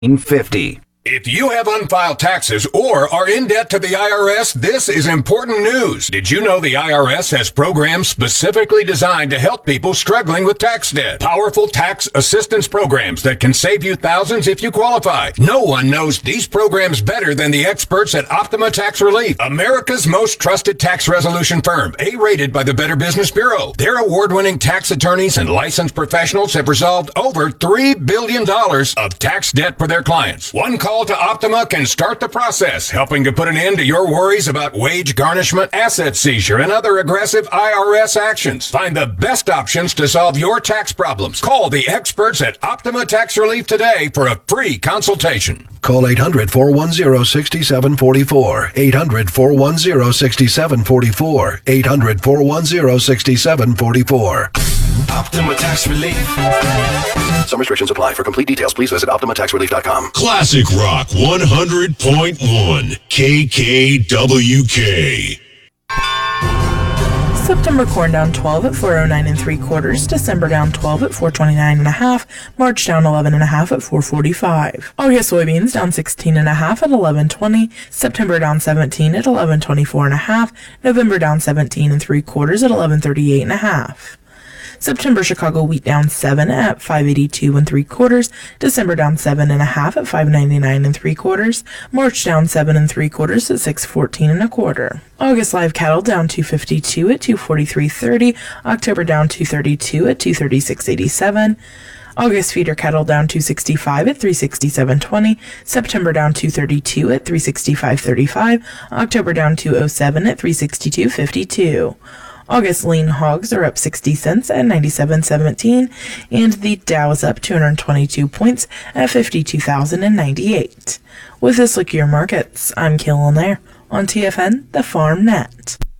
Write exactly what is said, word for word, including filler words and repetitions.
fifty. If you have unfiled taxes or are in debt to the I R S, this is important news. Did you know the I R S has programs specifically designed to help people struggling with tax debt? Powerful tax assistance programs that can save you thousands if you qualify. No one knows these programs better than the experts at Optima Tax Relief, America's most trusted tax resolution firm, A-rated by the Better Business Bureau. Their award-winning tax attorneys and licensed professionals have resolved over three billion dollars of tax debt for their clients. One call to Optima can start the process, helping to put an end to your worries about wage garnishment, asset seizure, and other aggressive I R S actions. Find the best options to solve your tax problems. Call the experts at Optima Tax Relief today for a free consultation. Call eight hundred, four one zero, six seven four four. eight hundred, four one zero, six seven four four. eight hundred, four one zero, six seven four four. Optima Tax Relief. Some restrictions apply. For complete details, please visit optima tax relief dot com. Classic Rock one hundred point one K K W K. September corn down twelve at four oh nine and three quarters. December down twelve at four twenty-nine and a half. March down eleven and a half at four forty-five. August soybeans down sixteen and a half at eleven twenty. September down seventeen at eleven twenty-four and a half. November down seventeen and three quarters at eleven thirty-eight and a half. September Chicago wheat down seven at five eighty-two and three quarters. December down seven and a half at five ninety-nine and three quarters. March down seven and three quarters at six fourteen and a quarter. August live cattle down two fifty-two at two forty-three thirty. October down two thirty-two at two thirty-six eighty-seven. August feeder cattle down two sixty-five at three sixty-seven twenty. September down two thirty-two at three sixty-five thirty-five. October down two oh seven at three sixty-two fifty-two. August lean hogs are up sixty cents at ninety-seven seventeen, and the Dow is up two hundred twenty-two points at fifty-two thousand ninety-eight. With this look at your markets, I'm Kayla Nair on T F N, the Farm Net.